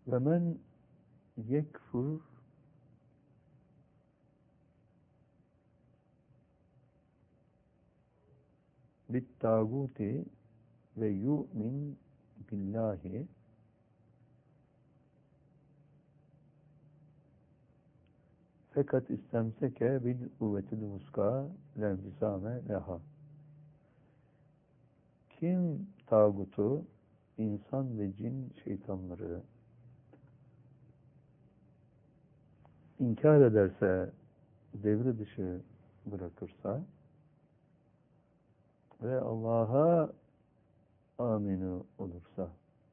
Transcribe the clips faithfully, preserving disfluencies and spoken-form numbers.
Ve men yekfur bit tağuti ve yu'min billahi fakat istemseke bil kuvvetil muska lenzisame leha. Kim tağutu, insan ve cin şeytanları inkar ederse, devre dışı bırakırsa ve Allah'a aminu olursa,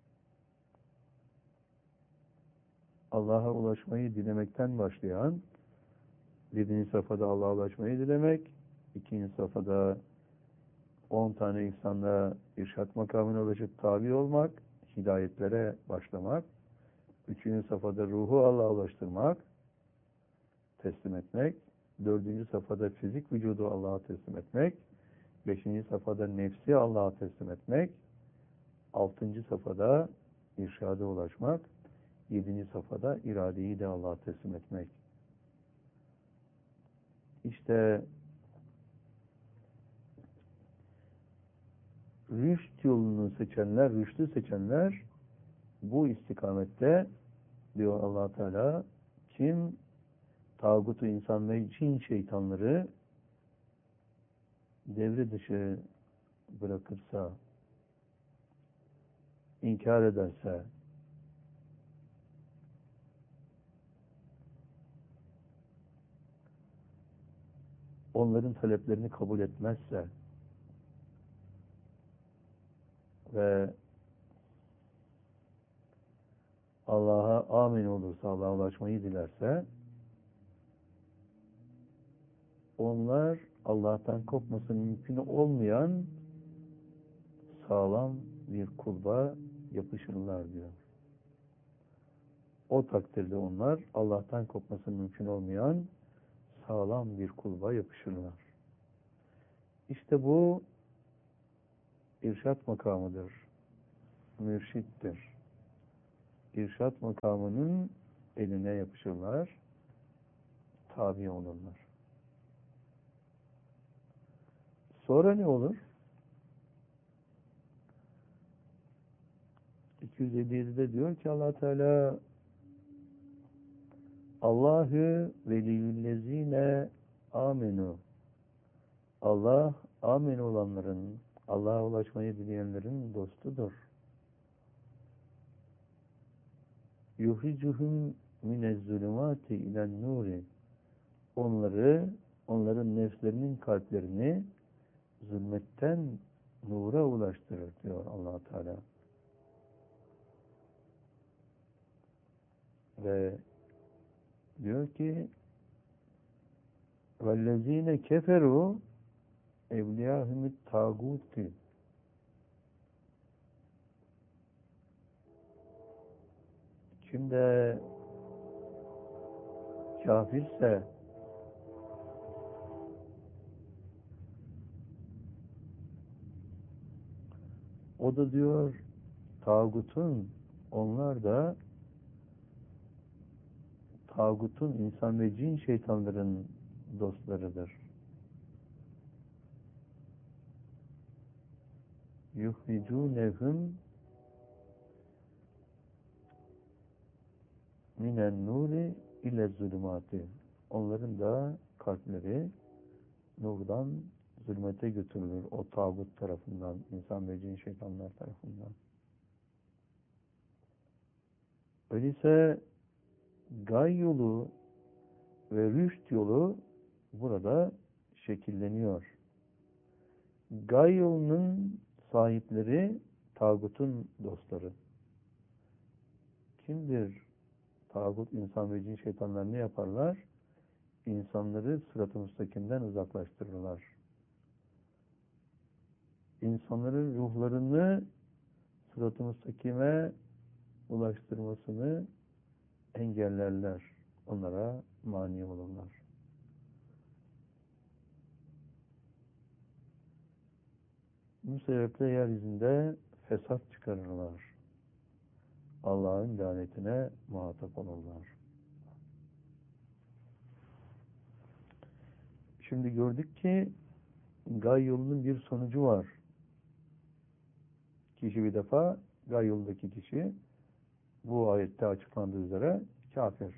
Allah'a ulaşmayı dilemekten başlayan, birinci safhada Allah'a ulaşmayı dilemek, ikinci safhada on tane insanla irşat makamına ulaşıp tabi olmak, hidayetlere başlamak, üçüncü safhada ruhu Allah'a ulaştırmak, teslim etmek, dördüncü safhada fizik vücudu Allah'a teslim etmek, beşinci safhada nefsi Allah'a teslim etmek, altıncı safhada irşada ulaşmak, yedinci safhada iradeyi de Allah'a teslim etmek. İşte rüşt yolunu seçenler, rüştü seçenler bu istikamette diyor Allah Teala, kim tağutu, insan ve cin şeytanları devre dışı bırakırsa, inkar ederse, onların taleplerini kabul etmezse ve Allah'a amin olursa, Allah'a ulaşmayı dilerse, onlar Allah'tan kopması mümkün olmayan sağlam bir kulba yapışırlar diyor. O takdirde onlar Allah'tan kopması mümkün olmayan sağlam bir kulba yapışırlar. İşte bu irşat makamıdır, mürşittir. İrşat makamının eline yapışırlar, tabi olurlar. Sonra ne olur? iki yüz elli yedide diyor ki Allah Teala, Allahu veliyyüllezine amenu. Allah amin olanların, Allah'a ulaşmayı dileyenlerin dostudur. Yuhricuhum minezzulumati ilen nuri. Onları, onların nefslerinin kalplerini zulmetten nura ulaştırır diyor Allah Teala. Ve diyor ki vellezine keferu evliyahumut tağuti. Kim de kafirse, o da diyor tağutun, onlar da tağutun, insan ve cin şeytanların dostlarıdır. Yuhricûnehum minen nuri ile zulümati. Onların da kalpleri nurdan zulmete götürülür. O tağut tarafından, insan ve cin şeytanlar tarafından. Öyleyse gay yolu ve rüşt yolu burada şekilleniyor. Gay yolunun sahipleri tağutun dostları. Kimdir? Tağut, insan ve cin şeytanlar ne yaparlar? İnsanları sırat-ı müstakimden uzaklaştırırlar. İnsanların ruhlarını sırat-ı müstakime ulaştırmasını engellerler. Onlara mani olurlar. Bu sebeple yeryüzünde fesat çıkarırlar. Allah'ın lanetine muhatap olurlar. Şimdi gördük ki gay yolunun bir sonucu var. Kişi bir defa gay yolundaki kişi bu ayette açıklandığı üzere kafir.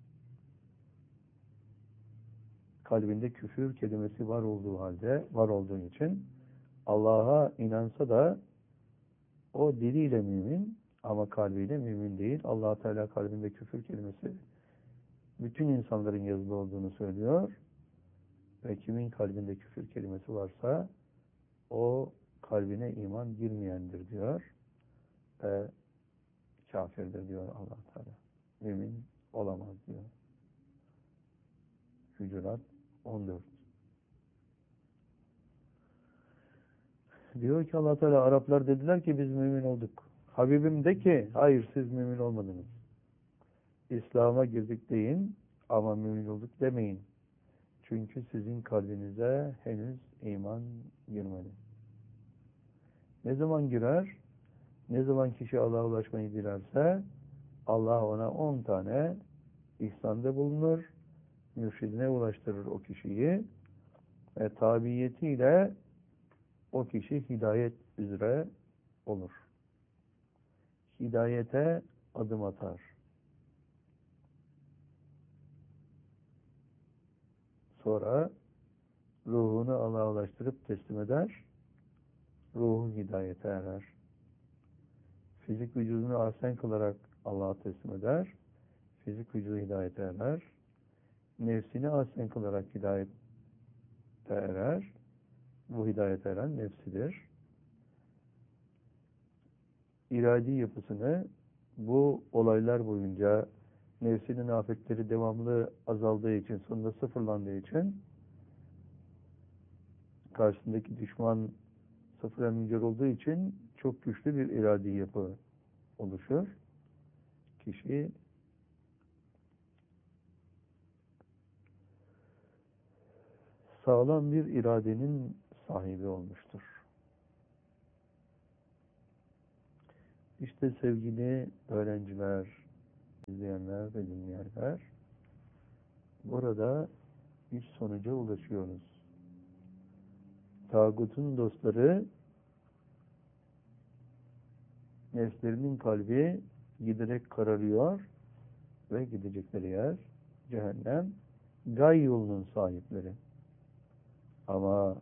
Kalbinde küfür kelimesi var olduğu halde, var olduğu için Allah'a inansa da o diliyle mümin ama kalbiyle mümin değil. Allah Teala kalbinde küfür kelimesi bütün insanların yazılı olduğunu söylüyor. Ve kimin kalbinde küfür kelimesi varsa o kalbine iman girmeyendir diyor. Ve kafirdir diyor Allah Teala. Mümin olamaz diyor. Hucurat on dört. Diyor ki Allah Teala, Araplar dediler ki biz mümin olduk. Habibim de ki hayır, siz mümin olmadınız. İslam'a girdik deyin ama mümin olduk demeyin. Çünkü sizin kalbinize henüz iman girmedi. Ne zaman girer? Ne zaman kişi Allah'a ulaşmayı dilerse Allah ona on tane ihsanda bulunur. Mürşidine ulaştırır o kişiyi. Ve tabiyetiyle o kişi hidayet üzere olur. Hidayete adım atar. Sonra ruhunu Allah'a ulaştırıp teslim eder. Ruhu hidayete erer. Fizik vücudunu ahsen kılarak Allah'a teslim eder. Fizik vücudu hidayete erer. Nefsini ahsen kılarak hidayete erer. Bu hidayete eren nefsidir. İradi yapısını bu olaylar boyunca nefsinin afetleri devamlı azaldığı için, sonunda sıfırlandığı için karşısındaki düşman sıfıra müncer olduğu için çok güçlü bir iradi yapı oluşur. Kişi sağlam bir iradenin sahibi olmuştur. İşte sevgili öğrenciler, izleyenler ve dinleyenler, burada üç sonuca ulaşıyoruz. Tağutun dostları, nefslerinin kalbi giderek kararıyor ve gidecekleri yer cehennem, gay yolunun sahipleri. Ama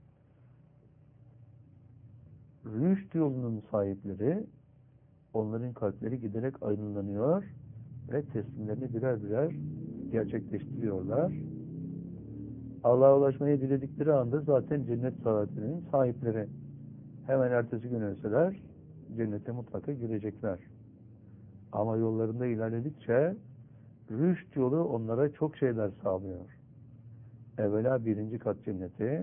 rüşt yolunun sahipleri, onların kalpleri giderek aydınlanıyor ve teslimlerini birer birer gerçekleştiriyorlar. Allah'a ulaşmayı diledikleri anda zaten cennet saadetinin sahipleri. Hemen ertesi gün ölseler cennete mutlaka girecekler. Ama yollarında ilerledikçe rüşt yolu onlara çok şeyler sağlıyor. Evvela birinci kat cenneti,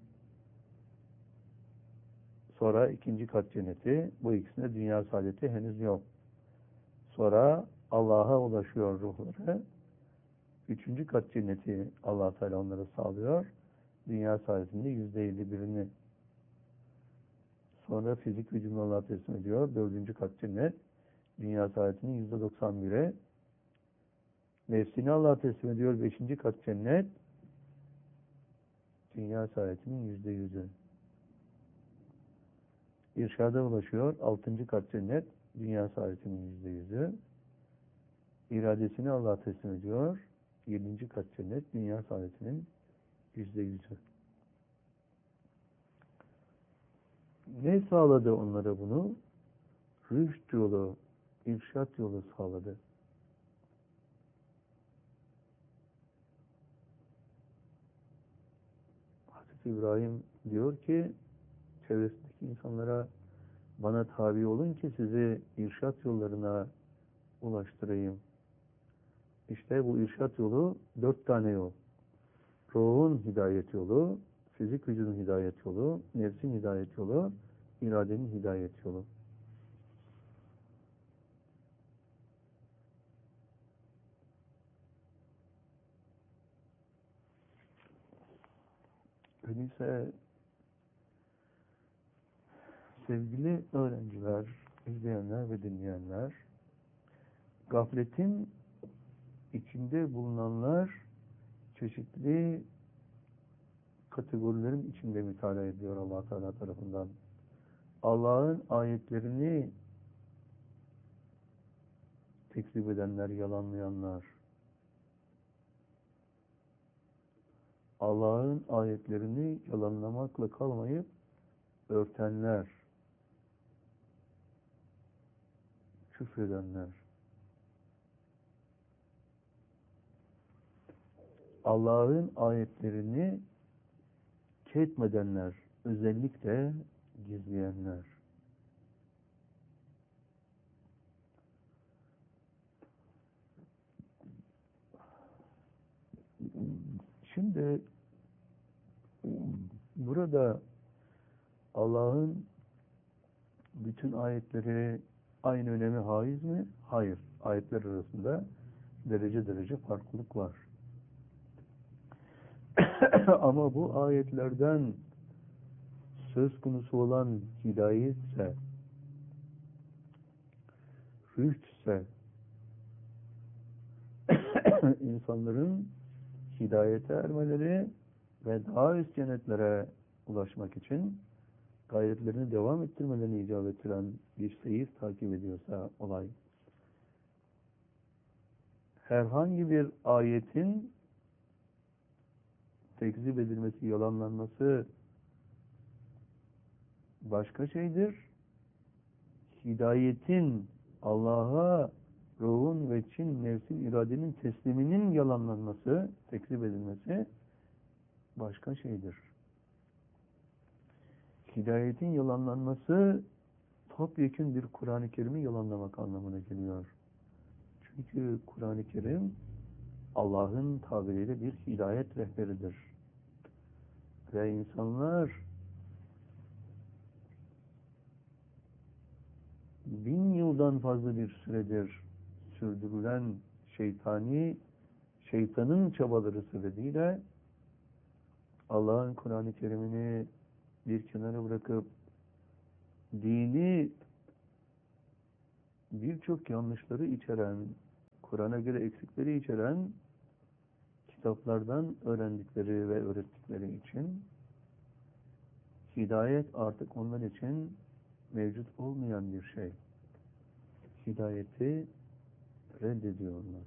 sonra ikinci kat cenneti, bu ikisinde dünya saadeti henüz yok. Sonra Allah'a ulaşıyor ruhları. Üçüncü kat cenneti Allah Teala onlara sağlıyor. Dünya saadetinde yüzde elli birini. Sonra fizik vücudunu Allah'a teslim ediyor. Dördüncü kat cennet. Dünya saadetinin yüzde doksan biri. Nefsini Allah'a teslim ediyor. Beşinci kat cennet. Dünya saadetinin yüzde yüzü. İrşada ulaşıyor. Altıncı kat cennet. Dünya saadetinin yüzde yüzü. İradesini Allah'a teslim ediyor. Yedinci kat cennet. Dünya saadetinin yüzde yüzü. Ne sağladı onlara bunu? Rüşt yolu, irşat yolu sağladı. Hazreti İbrahim diyor ki çevresindeki insanlara bana tabi olun ki sizi irşat yollarına ulaştırayım. İşte bu irşat yolu dört tane yol. Ruhun hidayet yolu, fizik vücudun hidayet yolu, nefsin hidayet yolu, iradenin hidayet yolu. Öyleyse sevgili öğrenciler, izleyenler ve dinleyenler, Gafletin içinde bulunanlar çeşitli kategorilerin içinde mütalaa ediyor Allah Teala tarafından. Allah'ın ayetlerini tekzip edenler, yalanlayanlar, Allah'ın ayetlerini yalanlamakla kalmayıp örtenler, küfredenler, Allah'ın ayetlerini ketmedenler, özellikle gizleyenler. Şimdi burada Allah'ın bütün ayetleri aynı öneme haiz mi? Hayır. Ayetler arasında derece derece farklılık var. Ama bu ayetlerden söz konusu olan hidayetse, rüştse, insanların hidayete ermeleri ve daha üst cennetlere ulaşmak için gayretlerini devam ettirmelerini icap ettiren bir seyir takip ediyorsa olay, herhangi bir ayetin tekzip edilmesi, yalanlanması başka şeydir. Hidayetin, Allah'a ruhun ve Çin, nefsin, iradenin tesliminin yalanlanması, tekzip edilmesi başka şeydir. Hidayetin yalanlanması topyekün bir Kur'an-ı Kerim'i yalanlamak anlamına geliyor. Çünkü Kur'an-ı Kerim Allah'ın tabiriyle bir hidayet rehberidir. Ve insanlar bin yıldan fazla bir süredir sürdürülen şeytani, şeytanın çabaları sebebiyle Allah'ın Kur'an-ı Kerim'ini bir kenara bırakıp dini birçok yanlışları içeren, Kur'an'a göre eksikleri içeren kitaplardan öğrendikleri ve öğrettikleri için hidayet artık onlar için mevcut olmayan bir şey. Hidayeti reddediyorlar.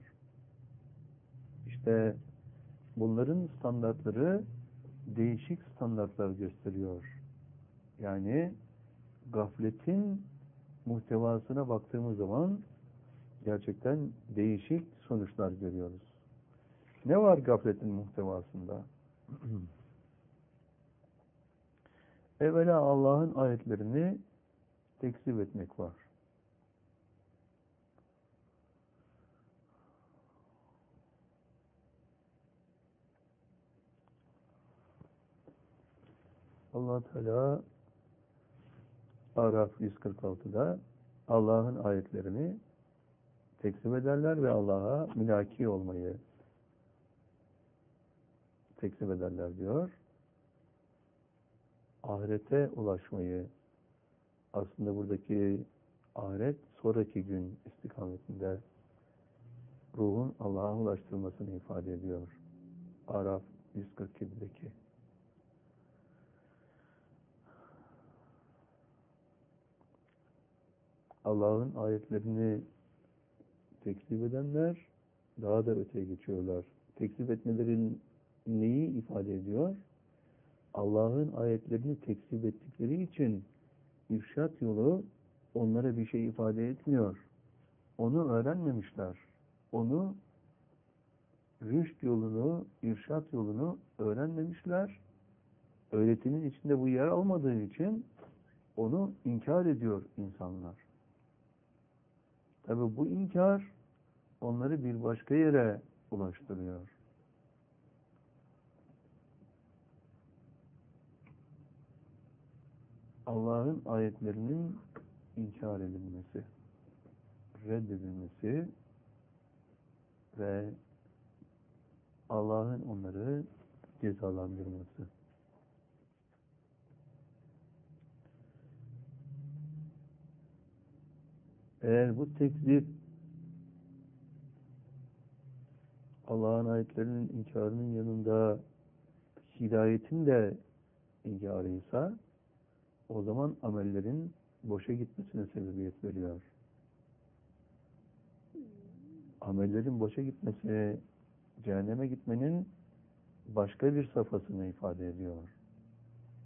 İşte bunların standartları değişik standartlar gösteriyor. Yani gafletin muhtevasına baktığımız zaman gerçekten değişik sonuçlar görüyoruz. Ne var gafletin muhtevasında? Evvela Allah'ın ayetlerini tekzip etmek var. Allah Teala Araf yüz kırk altıda Allah'ın ayetlerini tekzip ederler ve Allah'a münaki olmayı tekzip ederler diyor. Ahirete ulaşmayı, aslında buradaki ahiret sonraki gün istikametinde ruhun Allah'a ulaştırılmasını ifade ediyor. Araf yüz kırk yedideki. Allah'ın ayetlerini tekzip edenler daha da öteye geçiyorlar. Tekzip etmelerin neyi ifade ediyor? Allah'ın ayetlerini tekzip ettikleri için irşat yolu onlara bir şey ifade etmiyor. Onu öğrenmemişler. Onu, rüşt yolunu, irşat yolunu öğrenmemişler. Öğretinin içinde bu yer almadığı için onu inkar ediyor insanlar. Tabi bu inkar onları bir başka yere ulaştırıyor. Allah'ın ayetlerinin inkar edilmesi, reddedilmesi ve Allah'ın onları cezalandırması. Eğer bu tekzip Allah'ın ayetlerinin inkarının yanında hidayetin de inkarıysa, o zaman amellerin boşa gitmesine sebebiyet veriyor. Amellerin boşa gitmesi, cehenneme gitmenin başka bir safhasını ifade ediyor.